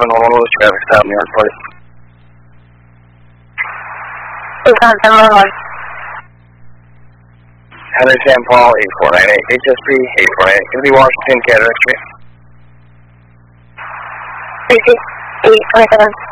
711, traffic stop, New York, please. 711. Henry San Paul, 8498, HSP, 848, going to be Washington, Cataract Street. 36827.